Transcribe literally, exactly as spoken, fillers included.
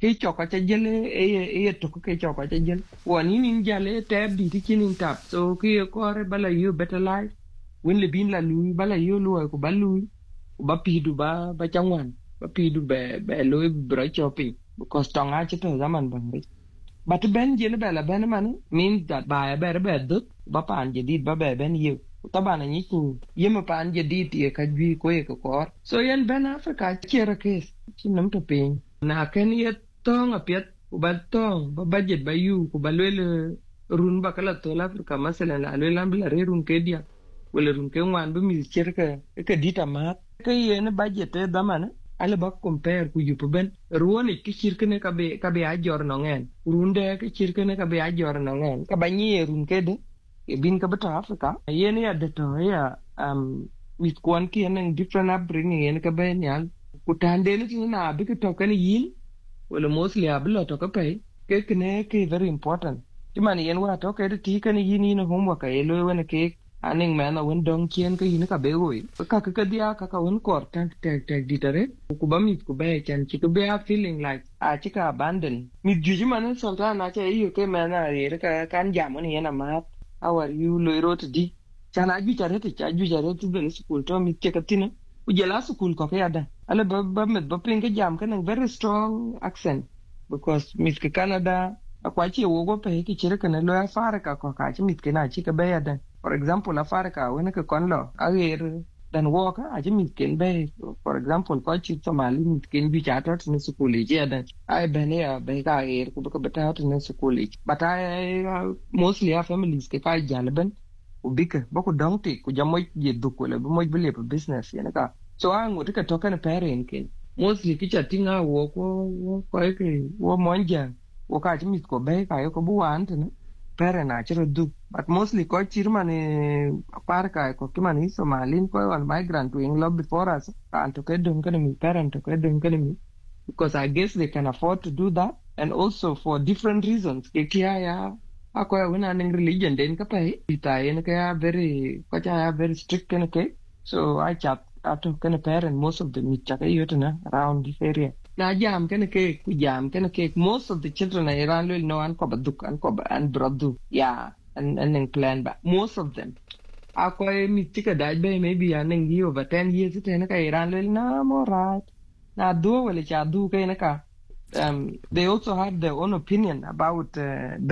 ke choko cha jele e e to ke choko cha jele woni nin jale te bi ti kinin tap so ke ko re bala you better life win le bin la lui bala you lu ko balu ba pidu ba ba changwan ba pidu be be lo bro chopping because tonga che to zaman ban but ben jele bela ben man means that ba be be dut ba pan je dit ba be ben you tabana ni ku yema pan je dit e ka bi ko e ko so yen ben africa chera kes chinam to pin na ken ye tong apiet ku ba tong ba budget ba yu ku ba le run ba kala to la africa masalan la le lam la run ke dia wala run ke wan ba mi cher ka ka dita ma ka ye ne budget e damana ale ba compare ku yup ben ruoni ki chirkene ka be ka be ajor no ngen runde ki chirkene ka be ajor no ngen ka ba ni run ke de e bin ka bata africa ye ne ya de to ya um with one ki en different upbringing en ka be nyal ku tande ni na bi ka to kan yin wala mostly ablo to ka pe ke kne ke very important timani yen wa to ke ti kan yin ni homework ka elo wona ke aning man a won dong chien ka yin ka be goi ka ka ka dia ka ka won kor tan tek tek ditare ku ba mit ku be chan chi ku be a feeling like a chi ka abandon mit juji man sultan na che yu ke man a re ka kan jam ni na ma how are you lo ro di chan a ju chare te cha ju chare tu ben school to mit ke ka tin ku je la school ko ka ada ale ba ba mit ba pin ka jam ka nang very strong accent because mit ke canada akwa chi wo go pe ki chire ka na lo fara ka ko ka chi mit ke na chi ka be ada. For example, Africa, when a conlo, air than walk, I mean, can be, for example, coach Somali can be chattered in the school. Yeah, then I been here, bega air, could be out in the school. But I uh, mostly have families, Kai Jalaban, Ubika, Boko Donkey, could you might get Dukula, but might believe a business, Yanaka. So I'm going to talk on a parent. Mostly, kitchen thing I walk, walk, walk, walk, monja, walk out, Miss Kobe, I go one, parent actually do. But mostly ko chirmani parka ko kimani Somalin ko on migrant to England before us and to get them mi parent to get them mi because I guess they can afford to do that and also for different reasons ke kia ya ako when an religion den ka pai ita en ka very ko cha very strict kan ke so I chat after kind of parent most of them chaka yotna around this area na jam kan ke ku jam kan ke most of the children are around will know an ko baduk an ko and brother yeah and and plan but most of them akoy mi tika daj be maybe aning you over ten years it na ka iran lel na mo right na do wala cha do kay na ka um they also have their own opinion about uh,